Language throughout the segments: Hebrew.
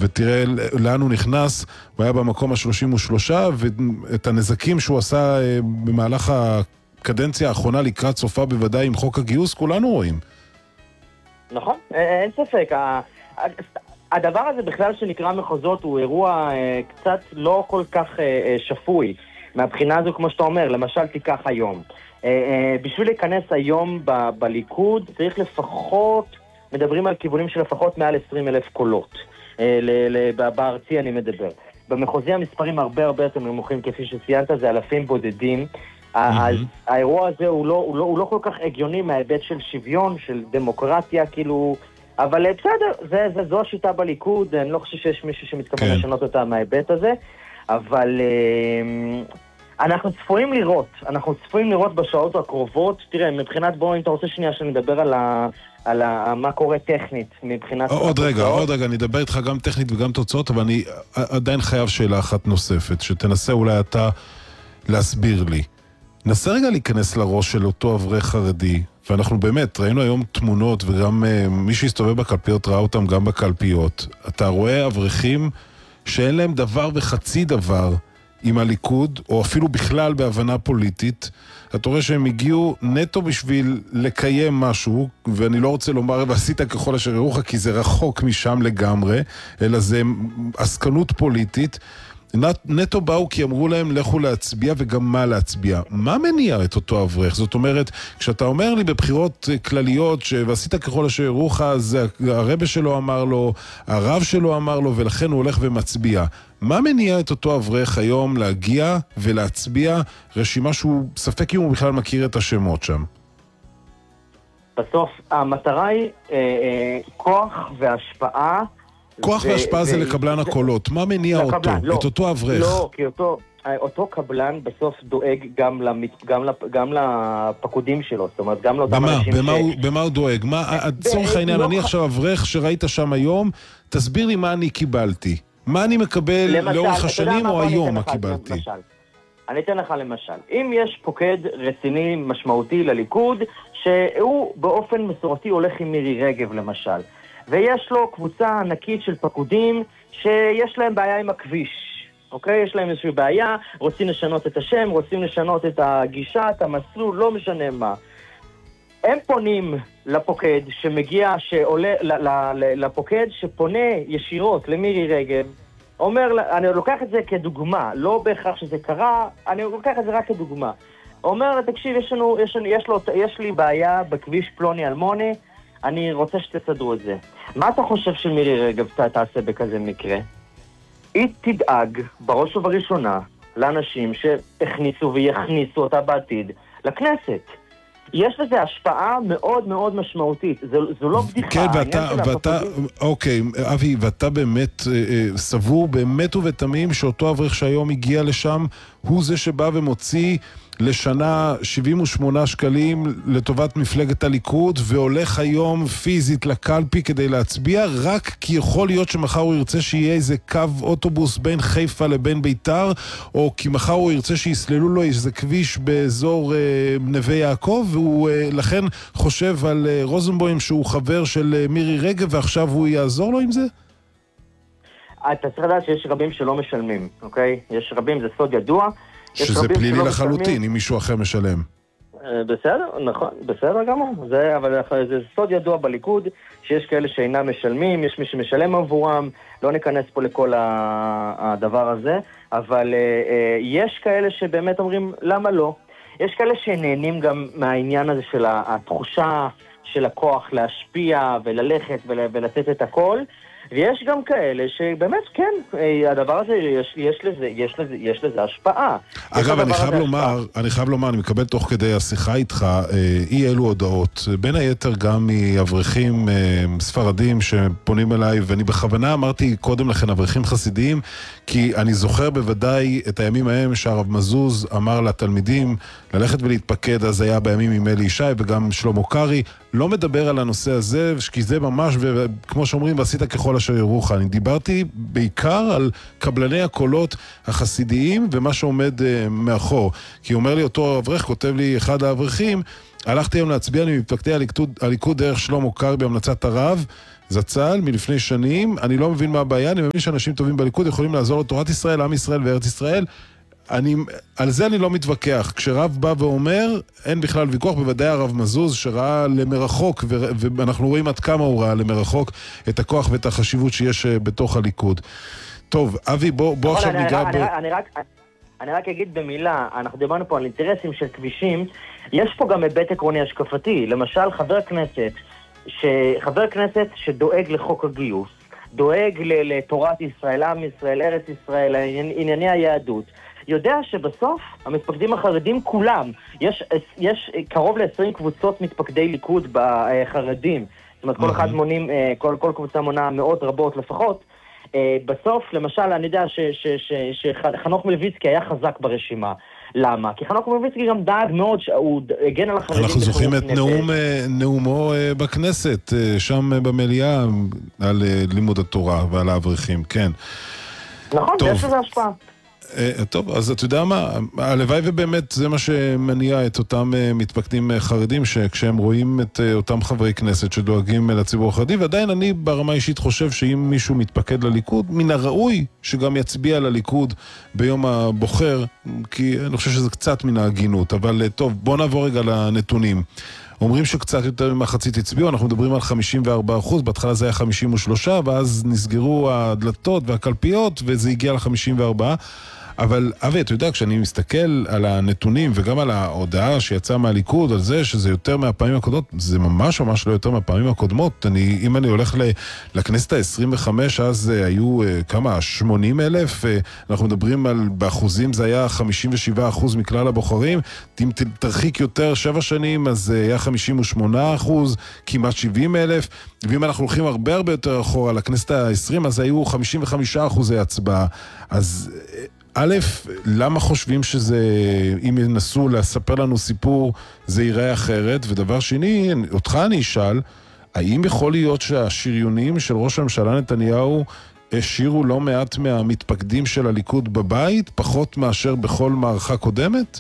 ותראה לאן הוא נכנס, הוא היה במקום ה-33, ואת הנזקים שהוא עשה במהלך הקדנציה האחרונה לקראת סופה בוודאי עם חוק הגיוס, כולנו רואים. נכון, אין ספק. הדבר הזה בכלל שנקרא מחוזות הוא אירוע קצת לא כל כך שפוי. מהבחינה הזו, כמו שאתה אומר, למשל תיקח היום. בשביל להיכנס היום בליכוד צריך לפחות, מדברים על כיוונים של לפחות מעל 20,000 קולות. בארצי אני מדבר. במחוזי המספרים הרבה יותר נמוכים, כפי שציינת, זה אלפים בודדים. אז האירוע הזה הוא לא כל כך הגיוני מההיבט של שוויון, של דמוקרטיה, כאילו, אבל בסדר, זו השיטה בליכוד, אני לא חושב שיש מישהו שמתכוון לשנות אותה מההיבט הזה, אבל אנחנו צפויים לראות בשעות הקרובות. תראה, מבחינת בוא, אם אתה רוצה שנייה שנדבר על מה קורה טכנית מבחינת... עוד רגע, אני אדבר איתך גם טכנית וגם תוצאות, אבל אני עדיין חייב שאלה אחת נוספת, שתנסה אולי אתה להסביר לי. נסה רגע להיכנס לראש של אותו אברך חרדי, ואנחנו באמת ראינו היום תמונות, וגם מי שהסתובב בקלפיות ראה אותם גם בקלפיות. אתה רואה אברכים שאין להם דבר וחצי דבר עם הליכוד, או אפילו בכלל בהבנה פוליטית. אתה רואה שהם הגיעו נטו בשביל לקיים משהו, ואני לא רוצה לומר ועשית ככל אשר ירוך, כי זה רחוק משם לגמרי, אלא זה עסקנות פוליטית. נטו באו כי אמרו להם לכו להצביע וגם מה להצביע. מה מניע את אותו אברך? זאת אומרת, כשאתה אומר לי בבחירות כלליות ועשית ככל אשר ירוך, אז הרבא שלו אמר לו, הרב שלו אמר לו, ולכן הוא הולך ומצביע. מה מניע את אותו אברך היום להגיע ולהצביע רשימה שהוא ספק אם הוא בכלל מכיר את השמות שם? בסוף המטרה היא כוח והשפעה. כוח והשפעה זה לקבלן הקולות. מה מניע אותו? את אותו אברך? לא, כי אותו קבלן בסוף דואג גם לפקודים שלו. זאת אומרת, גם לאותם אנשים במה הוא דואג? צורך העניין, אני עכשיו אברך שראית שם היום, תסביר לי מה אני קיבלתי. מה אני מקבל לאורך השנים או היום מה קיבלתי? אני אתן לך למשל. אם יש פוקד רציני משמעותי לליכוד, שהוא באופן מסורתי הולך עם מירי רגב למשל, ויש לו קבוצה ענקית של פקודים שיש להם בעיה עם הכביש, אוקיי? יש להם איזושהי בעיה, רוצים לשנות את השם, רוצים לשנות את הגישה, את המסלול, לא משנה מה. הם פונים לפוקד שמגיע, שעולה, לפוקד שפונה ישירות למירי רגב, אומר, אני לוקח את זה כדוגמה, לא בהכרח שזה קרה, אני לוקח את זה רק כדוגמה. אומר, תקשיב, יש לי בעיה בכביש פלוני אלמוני, אני רוצה שתסדרו את זה. מה אתה חושב שמירי רגב תעשה בכזה מקרה? היא תדאג בראש ובראשונה לאנשים שהכניסו ויכניסו אותה בעתיד לכנסת. יש לזה השפעה מאוד מאוד משמעותית. זו לא בדיחה. כן, ואתה, אוקיי, אבי, ואתה באמת סבור באמת ובתמים שאותו אברך שהיום הגיע לשם, הוא זה שבא ומוציא לשנה 78 שקלים לטובת מפלגת הליכוד, והולך היום פיזית לקלפי כדי להצביע, רק כי יכול להיות שמחר הוא ירצה שיהיה איזה קו אוטובוס בין חיפה לבין ביתר, או כי מחר הוא ירצה שיסללו לו איזה כביש באזור נווה יעקב, והוא לכן חושב על רוזנבוים שהוא חבר של מירי רגב, ועכשיו הוא יעזור לו עם זה? אתה צריך לדעת שיש רבים שלא משלמים, אוקיי? יש רבים, זה סוד ידוע. שזה פלילי לחלוטין, אם מישהו אחר משלם. בסדר, נכון, בסדר גמור. אבל זה סוד ידוע בליכוד, שיש כאלה שאינם משלמים, יש מי שמשלם עבורם, לא ניכנס פה לכל הדבר הזה, אבל יש כאלה שבאמת אומרים, למה לא? יש כאלה שנהנים גם מהעניין הזה של התחושה של הכוח להשפיע וללכת ולתת את הכל, ויש גם כאלה שבאמת, כן, הדבר הזה, יש לזה השפעה. אגב, אני חייב לומר, אני מקבל תוך כדי השיחה איתך, אי אלו הודעות, בין היתר גם מאברכים ספרדים שפונים אליי, ואני בכוונה אמרתי קודם לכן אברכים חסידיים, כי אני זוכר בוודאי את הימים ההם שהרב מזוז אמר לתלמידים ללכת ולהתפקד, אז היה בימים עם אלי ישי וגם שלמה קרי, לא מדבר על הנושא הזה, כי זה ממש, כמו שאומרים, ועשית ככל אשר ירוך. אני דיברתי בעיקר על קבלני הקולות החסידיים ומה שעומד מאחור. כי אומר לי אותו אברך, כותב לי אחד האברכים, הלכתי היום להצביע לי מפלגתי הליכוד דרך שלמה קרי בהמלצת הרב, זצ"ל מלפני שנים, אני לא מבין מה הבעיה, אני מבין שאנשים טובים בליכוד יכולים לעזור לתורת ישראל, עם ישראל וארץ ישראל, על זה אני לא מתווכח. כשרב בא ואומר, אין בכלל ויכוח, בוודאי הרב מזוז שראה למרחוק, ואנחנו רואים עד כמה הוא ראה למרחוק את הכוח ואת החשיבות שיש בתוך הליכוד. טוב, אבי, בוא עכשיו ניגע אני רק אגיד במילה, אנחנו דיברנו פה על אינטרסים של כבישים, יש פה גם היבט עקרוני השקפתי. למשל, חבר כנסת שדואג לחוק הגיוס, דואג לתורת ישראל, עם ישראל, ארץ ישראל, ענייני היהדות, יודע שבסוף המתפקדים החרדים כולם, יש קרוב ל-20 קבוצות מתפקדי ליכוד בחרדים, זאת אומרת כל קבוצה מונה מאות רבות לפחות, בסוף למשל אני יודע שחנוך מלביצקי היה חזק ברשימה. למה? כי חנוך מלביצקי גם דאג מאוד שהוא הגן על החרדים. אנחנו זוכרים את נאומו בכנסת, שם במליאה, על לימוד התורה ועל האברכים, כן. נכון, יש לזה השפעה. טוב, אז אתה יודע מה, הלוואי ובאמת זה מה שמניע את אותם מתפקדים חרדים, שכשהם רואים את אותם חברי כנסת שדואגים לציבור החרדי, ועדיין אני ברמה אישית חושב שאם מישהו מתפקד לליכוד, מן הראוי שגם יצביע לליכוד ביום הבוחר, כי אני חושב שזה קצת מן ההגינות, אבל טוב, בוא נעבור רגע לנתונים. אומרים שקצת יותר ממחצית הצביעו, אנחנו מדברים על 54%, בהתחלה זה היה 53%, ואז נסגרו הדלתות והקלפיות, וזה הגיע ל-54%. אבל אבי, אתה יודע, כשאני מסתכל על הנתונים וגם על ההודעה שיצאה מהליכוד, על זה שזה יותר מהפעמים הקודמות, זה ממש ממש לא יותר מהפעמים הקודמות. אם אני הולך לכנסת ה-25, אז היו כמה? 80,000, אנחנו מדברים על, באחוזים זה היה 57% מכלל הבוחרים, אם תרחיק יותר 7 שנים, אז היה 58%, כמעט 70,000, ואם אנחנו הולכים הרבה הרבה יותר אחורה לכנסת ה-20, אז היו 55% הצבעה. אז א', למה חושבים שזה, אם ינסו לספר לנו סיפור, זה ייראה אחרת? ודבר שני, אותך אני אשאל, האם יכול להיות שהשריונים של ראש הממשלה נתניהו השאירו לא מעט מהמתפקדים של הליכוד בבית, פחות מאשר בכל מערכה קודמת?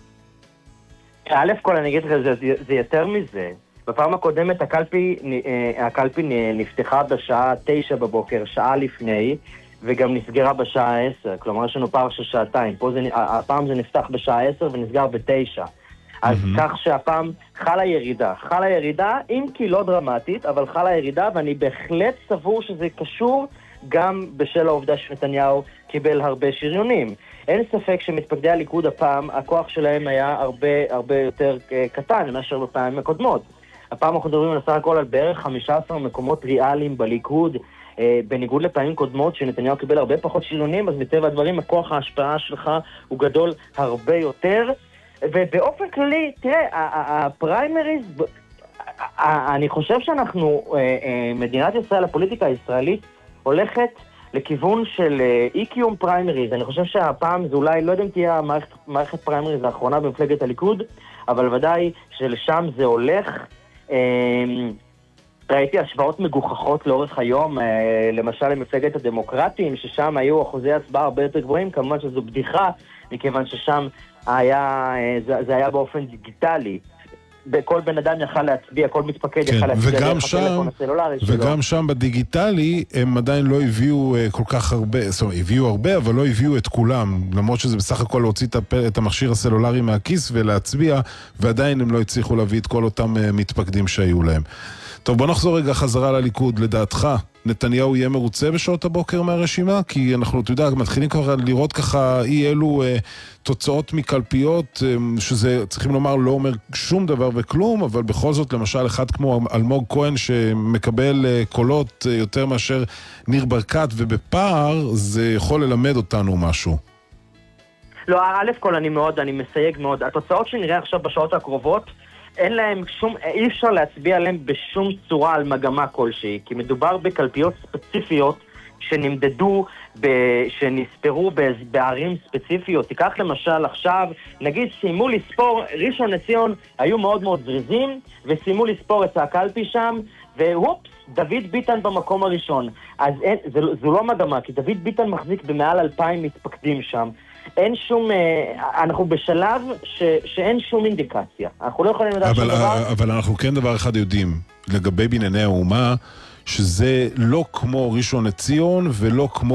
א' כל אני אגיד לך, זה יותר מזה. בפעם הקודמת הקלפי נפתחה בשעה 9 בבוקר, שעה לפני, וגם נסגרה בשעה 10, כלומר יש לנו פער של שעתיים. הפעם זה נפתח בשעה 10 ונסגר ב9. אז כך שהפעם חלה ירידה, אם כי לא דרמטית, אבל חלה ירידה, ואני בהחלט סבור שזה קשור גם בשל העובדה שנתניהו קיבל הרבה שריונים. אין ספק שמתפקדי הליכוד הפעם, הכוח שלהם היה הרבה יותר קטן מאשר בפעמים הקודמות. הפעם אנחנו מדברים על סך הכל על בערך 15 מקומות ריאליים בליכוד, בניגוד לפעמים קודמות שנתניהו קיבל הרבה פחות שריונים, אז מטבע הדברים הכוח ההשפעה שלך הוא גדול הרבה יותר, ובאופן כללי, תראה, הפריימריז, אני חושב שאנחנו, מדינת ישראל, הפוליטיקה הישראלית, הולכת לכיוון של אי-קיום פריימריז. אני חושב שהפעם זה אולי, לא יודע אם תהיה מערכת פריימריז האחרונה במפלגת הליכוד, אבל ודאי שלשם זה הולך. ראיתי השוואות מגוחכות לאורך היום, למשל למפלגת הדמוקרטים, ששם היו אחוזי הצבעה הרבה יותר גבוהים, כמובן שזו בדיחה, מכיוון ששם זה היה באופן דיגיטלי. כל בן אדם יכל להצביע, כל מתפקד יכל להצביע דרך הטלפון הסלולרי שלו. וגם שם בדיגיטלי הם עדיין לא הביאו כל כך הרבה, זאת אומרת, הביאו הרבה, אבל לא הביאו את כולם, למרות שזה בסך הכל להוציא את המכשיר הסלולרי מהכיס ולהצביע, ועדיין הם לא הצליחו להביא את כל אותם מתפקדים שהיו להם. טוב, בוא נחזור רגע חזרה לליכוד. לדעתך, נתניהו יהיה מרוצה בשעות הבוקר מהרשימה? כי אנחנו, אתה יודע, מתחילים כבר לראות ככה אי אלו תוצאות מקלפיות, שזה, צריכים לומר, לא אומר שום דבר וכלום, אבל בכל זאת, למשל, אחד כמו אלמוג כהן שמקבל קולות יותר מאשר ניר ברקת, ובפער זה יכול ללמד אותנו משהו. לא, א' כל אני מסייג מאוד. התוצאות שנראה עכשיו בשעות הקרובות, אין להם אי אפשר להצביע עליהם בשום צורה על מגמה כלשהי, כי מדובר בקלפיות ספציפיות שנמדדו, שנספרו בערים ספציפיות. תיקח למשל עכשיו, נגיד סיימו לספור, ראשון לציון היו מאוד מאוד זריזים, וסיימו לספור את הקלפי שם, והופס, דוד ביטן במקום הראשון. אז זו לא מגמה, כי דוד ביטן מחזיק במעל 2,000 מתפקדים שם. אין שום, אנחנו בשלב שאין שום אינדיקציה. אנחנו לא יכולים לדעת שום דבר. אבל אנחנו כן דבר אחד יודעים, לגבי בנייני האומה, שזה לא כמו ראשון לציון ולא כמו